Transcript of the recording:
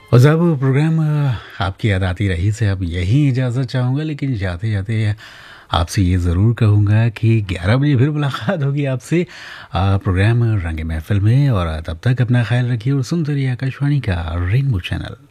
और साहब प्रोग्राम आपकी याद आती रही से अब यहीं इजाज़त चाहूँगा, लेकिन जाते-जाते आपसे ये ज़रूर कहूँगा कि 11 बजे फिर मुलाकात होगी आपसे प्रोग्राम रंग महफ़िल में। और तब तक अपना ख़्याल रखिए और सुनते रहिए आकाशवाणी का रेनबो चैनल।